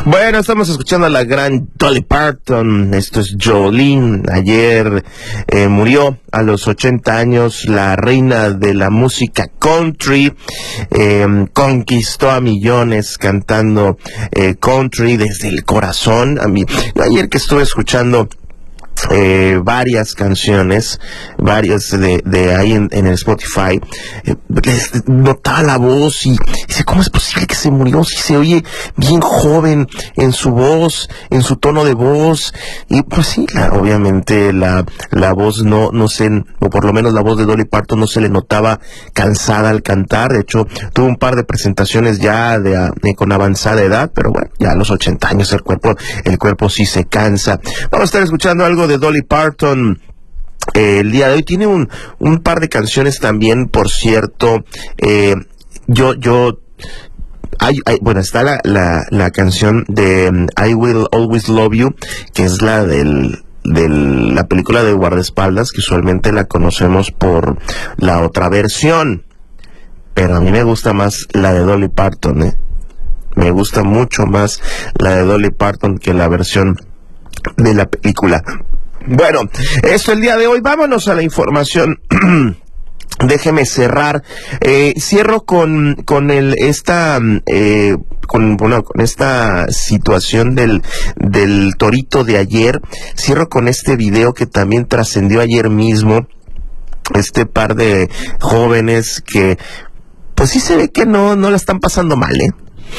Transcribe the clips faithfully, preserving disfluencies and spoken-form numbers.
Bueno, estamos escuchando a la gran Dolly Parton. Esto es Jolene. Ayer eh, murió a los ochenta años la reina de la música country. Eh, conquistó a millones cantando eh, country desde el corazón. A mí, ayer que estuve escuchando Eh, varias canciones, varias de, de ahí en, en el Spotify, eh, les notaba la voz y dice, ¿cómo es posible que se murió? Si se oye bien joven en su voz, en su tono de voz. Y pues sí, la, obviamente la, la voz no, no se, o por lo menos la voz de Dolly Parton no se le notaba cansada al cantar. De hecho, tuvo un par de presentaciones ya de, de con avanzada edad, pero bueno, ya a los ochenta años el cuerpo, el cuerpo sí se cansa. Vamos a estar escuchando algo de Dolly Parton eh, el día de hoy. Tiene un, un par de canciones también, por cierto. eh, yo yo hay, hay, bueno, está la, la, la canción de um, I Will Always Love You, que es la del de la película de guardaespaldas, que usualmente la conocemos por la otra versión, pero a mí me gusta más la de Dolly Parton, ¿eh? Me gusta mucho más la de Dolly Parton que la versión de la película. Bueno, esto el día de hoy. Vámonos a la información. Déjeme cerrar. Eh, cierro con con el esta eh, con bueno con esta situación del del torito de ayer. Cierro con este video que también trascendió ayer mismo. Este par de jóvenes que pues sí se ve que no no la están pasando mal, ¿eh?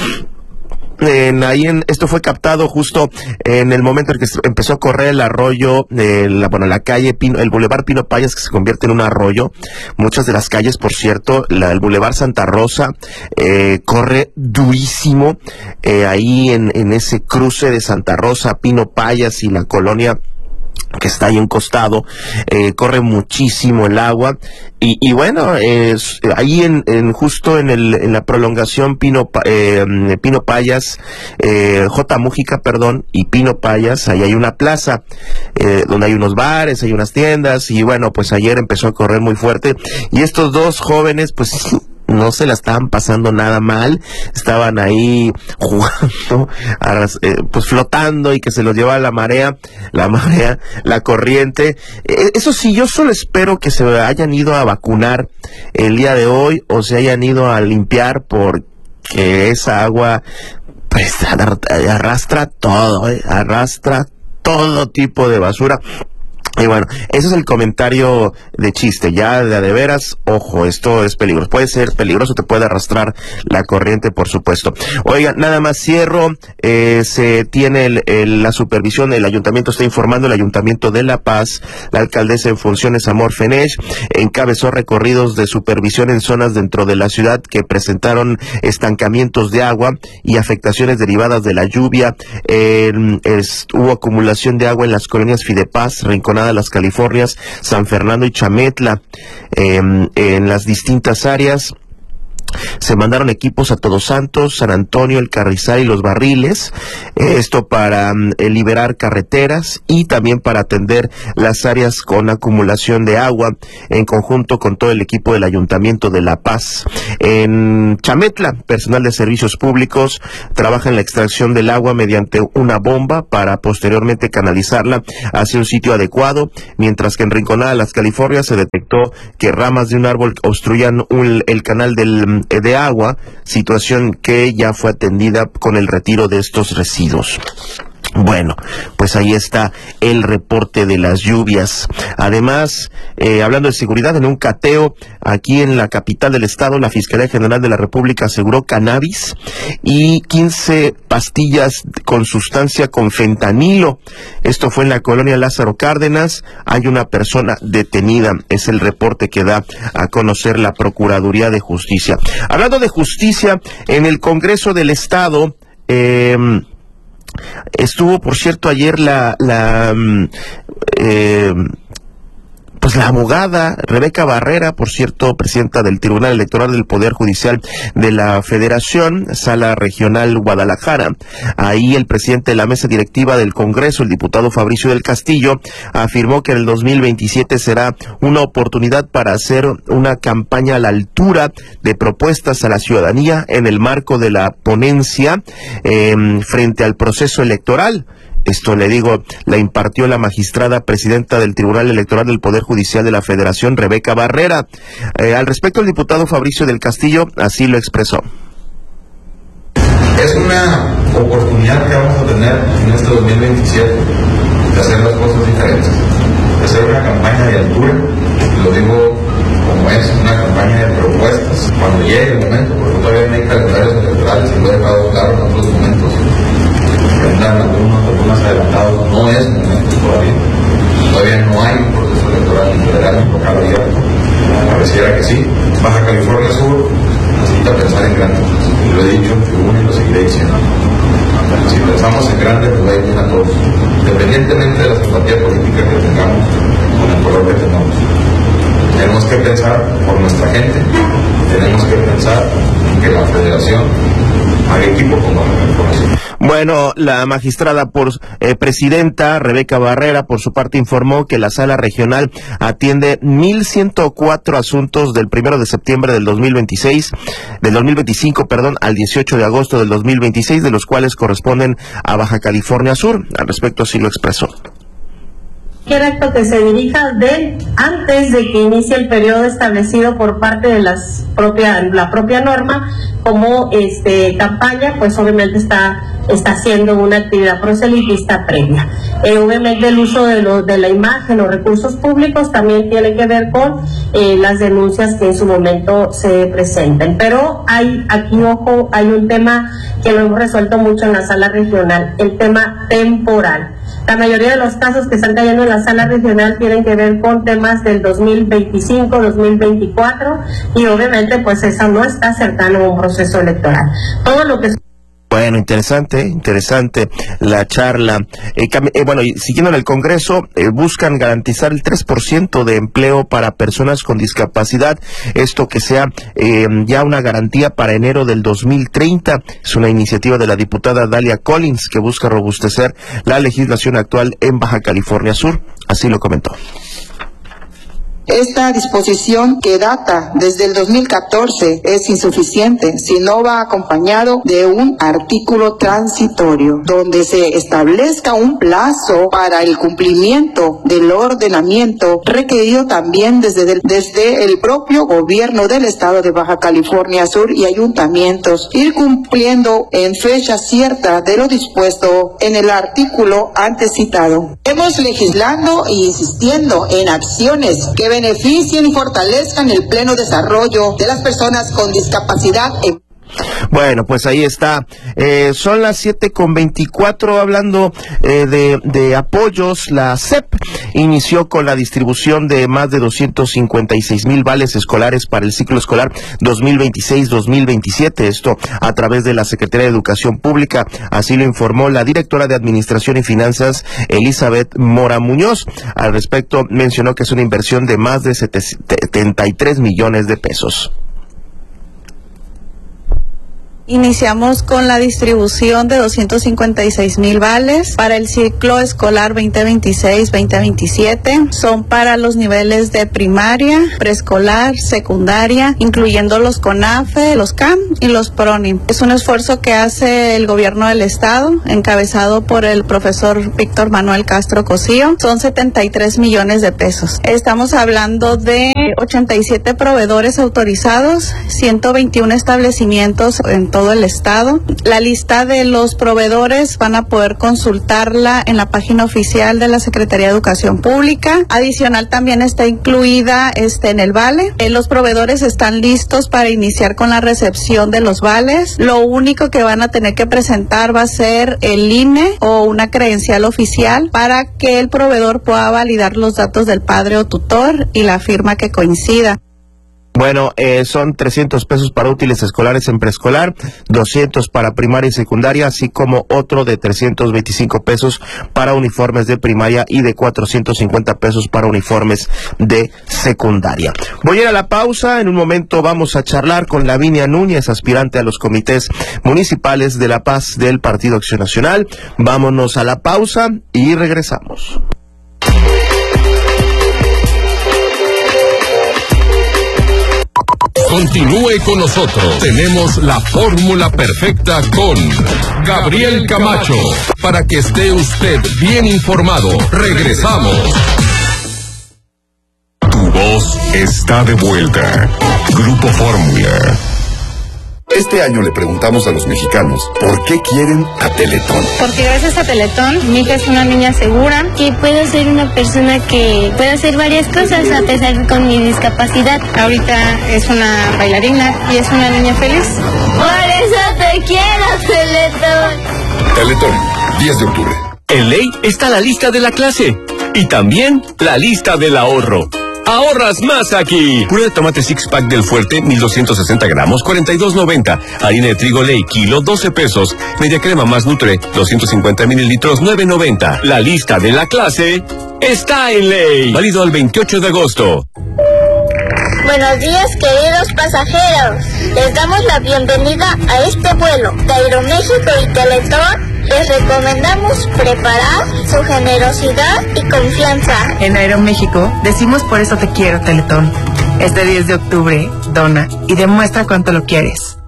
En, ahí en, esto fue captado justo en el momento en que empezó a correr el arroyo, eh, la, bueno, la calle Pino, el Boulevard Pino Payas, que se convierte en un arroyo. Muchas de las calles, por cierto, la, el Boulevard Santa Rosa, eh, corre durísimo, eh, ahí en, en ese cruce de Santa Rosa, Pino Payas y la colonia que está ahí a un costado, eh, corre muchísimo el agua. Y, y bueno, eh, ahí en, en justo en, el, en la prolongación Pino, eh, Pino Payas, eh, J. Mújica, perdón, y Pino Payas, ahí hay una plaza, eh, donde hay unos bares, hay unas tiendas, y bueno, pues ayer empezó a correr muy fuerte, y estos dos jóvenes, pues no se la estaban pasando nada mal, estaban ahí jugando, eh, pues flotando y que se los lleva la marea, la marea, la corriente. Eh, eso sí, yo solo espero que se hayan ido a vacunar el día de hoy o se hayan ido a limpiar, porque esa agua pues arrastra todo, eh, arrastra todo tipo de basura. Y bueno, ese es el comentario de chiste. Ya de a de veras, ojo, esto es peligroso. Puede ser peligroso, te puede arrastrar la corriente, por supuesto. Oigan, nada más cierro. Eh, se tiene el, el, la supervisión, el ayuntamiento está informando, el ayuntamiento de La Paz, la alcaldesa en funciones, Amor Fenech, encabezó recorridos de supervisión en zonas dentro de la ciudad que presentaron estancamientos de agua y afectaciones derivadas de la lluvia. Eh, es, hubo acumulación de agua en las colonias Fidepaz, Rinconada, Las Californias, San Fernando y Chametla. Eh, en las distintas áreas se mandaron equipos a Todos Santos, San Antonio, El Carrizal y Los Barriles, eh, esto para eh, liberar carreteras y también para atender las áreas con acumulación de agua, en conjunto con todo el equipo del Ayuntamiento de La Paz. En Chametla, personal de servicios públicos trabaja en la extracción del agua mediante una bomba para posteriormente canalizarla hacia un sitio adecuado, mientras que en Rinconada, Las Californias, se detectó que ramas de un árbol obstruían un, el canal del de agua, situación que ya fue atendida con el retiro de estos residuos. Bueno, pues ahí está el reporte de las lluvias. Además, eh, hablando de seguridad, en un cateo aquí en la capital del estado, la Fiscalía General de la República aseguró cannabis y quince pastillas con sustancia con fentanilo. Esto fue en la colonia Lázaro Cárdenas. Hay una persona detenida, es el reporte que da a conocer la Procuraduría de Justicia. Hablando de justicia, en el Congreso del Estado, eh, estuvo, por cierto, ayer la, la eh, pues la abogada Rebeca Barrera, por cierto, presidenta del Tribunal Electoral del Poder Judicial de la Federación, Sala Regional Guadalajara. Ahí el presidente de la mesa directiva del Congreso, el diputado Fabricio del Castillo, afirmó que en el dos mil veintisiete será una oportunidad para hacer una campaña a la altura de propuestas a la ciudadanía en el marco de la ponencia eh, frente al proceso electoral. Esto, le digo, la impartió la magistrada presidenta del Tribunal Electoral del Poder Judicial de la Federación, Rebeca Barrera. Eh, al respecto, el diputado Fabricio del Castillo así lo expresó. Es una oportunidad que vamos a tener en este dos mil veintisiete de hacer las cosas diferentes, de hacer una campaña de altura, lo digo como es, una campaña de propuestas. Cuando llegue el momento, porque todavía no hay calendarios electorales y lo he dejado claro en otros momentos, tendrán algunos, algunos adelantados, no es momento todavía. Todavía no hay un proceso electoral ni federal ni local abierto. Pareciera que sí. Baja California Sur necesita pensar en grande. Y lo he dicho en tribuna y lo seguiré diciendo. Si pensamos en grande, nos va a ir bien a todos, independientemente de la simpatía política que tengamos con el color que tengamos. Tenemos que pensar por nuestra gente, tenemos que pensar en que la federación haga equipo con Baja California Sur. Bueno, la magistrada por eh, presidenta Rebeca Barrera, por su parte, informó que la sala regional atiende mil ciento cuatro asuntos del primero de septiembre del dos mil veintiséis, del dos mil veinticinco, perdón, al dieciocho de agosto del dos mil veintiséis, de los cuales corresponden a Baja California Sur. Al respecto, sí lo expresó. Cualquier acto que se dirija de antes de que inicie el periodo establecido por parte de las propia, la propia norma como este campaña, pues obviamente está está haciendo una actividad proselitista previa. Eh, obviamente el uso de, lo, de la imagen o recursos públicos también tiene que ver con eh, las denuncias que en su momento se presenten. Pero hay aquí, ojo, hay un tema que lo hemos resuelto mucho en la sala regional, el tema temporal. La mayoría de los casos que están cayendo en la sala regional tienen que ver con temas del dos mil veinticinco, dos mil veinticuatro y obviamente pues eso no está cercano a un proceso electoral. Todo lo que Bueno, interesante, interesante la charla. Eh, eh, bueno, y siguiendo en el Congreso, eh, buscan garantizar el tres por ciento de empleo para personas con discapacidad. Esto que sea eh, ya una garantía para enero del dos mil treinta. Es una iniciativa de la diputada Dalia Collins que busca robustecer la legislación actual en Baja California Sur. Así lo comentó. Esta disposición, que data desde el dos mil catorce, es insuficiente si no va acompañado de un artículo transitorio donde se establezca un plazo para el cumplimiento del ordenamiento requerido también desde el, desde el propio gobierno del estado de Baja California Sur y ayuntamientos, ir cumpliendo en fecha cierta de lo dispuesto en el artículo antes citado. Hemos legislando e insistiendo en acciones que beneficien y fortalezcan el pleno desarrollo de las personas con discapacidad. Bueno, pues ahí está. Eh, son las siete con veinticuatro. Hablando eh, de, de apoyos, la S E P inició con la distribución de más de doscientos cincuenta y seis mil vales escolares para el ciclo escolar dos mil veintiséis dos mil veintisiete. Esto a través de la Secretaría de Educación Pública. Así lo informó la directora de Administración y Finanzas, Elizabeth Mora Muñoz. Al respecto, mencionó que es una inversión de más de setenta y tres millones de pesos. Iniciamos con la distribución de doscientos cincuenta y seis mil vales para el ciclo escolar veinte veintiséis veinte veintisiete. Son para los niveles de primaria, preescolar, secundaria, incluyendo los CONAFE, los C A M y los PRONIM. Es un esfuerzo que hace el gobierno del estado, encabezado por el profesor Víctor Manuel Castro Cosío. Son setenta y tres millones de pesos. Estamos hablando de ochenta y siete proveedores autorizados, ciento veintiún establecimientos en todo todo el estado. La lista de los proveedores van a poder consultarla en la página oficial de la Secretaría de Educación Pública. Adicional también está incluida este en el vale. Eh, los proveedores están listos para iniciar con la recepción de los vales. Lo único que van a tener que presentar va a ser el I N E o una credencial oficial para que el proveedor pueda validar los datos del padre o tutor y la firma que coincida. Bueno, eh, son trescientos pesos para útiles escolares en preescolar, doscientos para primaria y secundaria, así como otro de trescientos veinticinco pesos para uniformes de primaria y de cuatrocientos cincuenta pesos para uniformes de secundaria. Voy a ir a la pausa. En un momento vamos a charlar con Lavinia Núñez, aspirante a los comités municipales de La Paz del Partido Acción Nacional. Vámonos a la pausa y regresamos. Continúe con nosotros. Tenemos la fórmula perfecta con Gabriel Camacho para que esté usted bien informado. Regresamos. Tu voz está de vuelta. Grupo Fórmula. Este año le preguntamos a los mexicanos por qué quieren a Teletón. Porque gracias a Teletón, mi hija es una niña segura. Que puedo ser una persona que puede hacer varias cosas a pesar de con mi discapacidad. Ahorita es una bailarina y es una niña feliz. Por eso te quiero, Teletón. Teletón, diez de octubre. En ley está la lista de la clase y también la lista del ahorro. Ahorras más aquí. Puré de tomate six pack del Fuerte, mil doscientos sesenta gramos, cuarenta y dos noventa. Harina de trigo Ley, kilo, doce pesos. Media crema más Nutre, doscientos cincuenta mililitros, nueve noventa. La lista de la clase está en Ley. Válido al veintiocho de agosto. Buenos días, queridos pasajeros. Les damos la bienvenida a este vuelo de Aeroméxico y Teletón. Les recomendamos preparar su generosidad y confianza. En Aeroméxico decimos por eso te quiero, Teletón. Este diez de octubre, dona y demuestra cuánto lo quieres.